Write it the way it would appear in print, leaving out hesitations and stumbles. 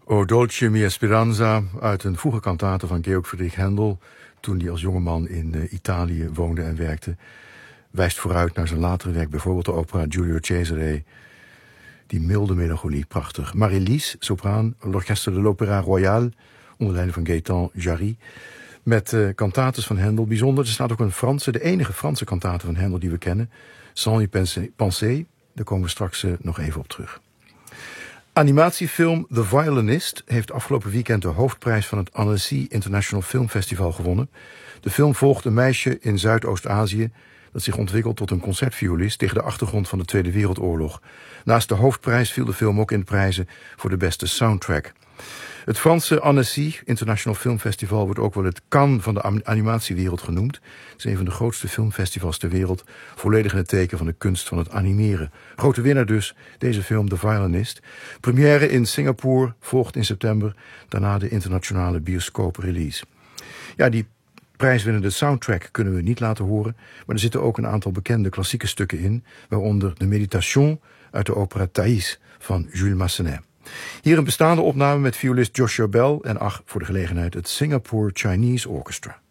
O Dolce Mia Speranza uit een vroege kantate van Georg Friedrich Händel, toen hij als jongeman in Italië woonde en werkte, wijst vooruit naar zijn latere werk, bijvoorbeeld de opera Giulio Cesare. Die milde melancholie, prachtig. Marie-Lise, sopraan, l'Orchestre de l'Opéra Royal, onder leiding van Gaëtan Jarry, met cantates van Händel. Bijzonder, er staat ook een Franse, de enige Franse cantate van Händel die we kennen, Sans y penser. Daar komen we straks nog even op terug. Animatiefilm The Violinist heeft afgelopen weekend de hoofdprijs van het Annecy International Film Festival gewonnen. De film volgt een meisje in Zuidoost-Azië dat zich ontwikkelt tot een concertviolist tegen de achtergrond van de Tweede Wereldoorlog. Naast de hoofdprijs viel de film ook in de prijzen voor de beste soundtrack. Het Franse Annecy International Film Festival wordt ook wel het Cannes van de animatiewereld genoemd. Het is een van de grootste filmfestivals ter wereld, volledig in het teken van de kunst van het animeren. Grote winnaar dus, deze film The Violinist. Première in Singapore volgt in september, daarna de internationale bioscooprelease. Ja, die prijswinnende soundtrack kunnen we niet laten horen, maar er zitten ook een aantal bekende klassieke stukken in, waaronder de Méditation uit de opera Thaïs van Jules Massenet. Hier een bestaande opname met violist Joshua Bell en voor de gelegenheid het Singapore Chinese Orchestra.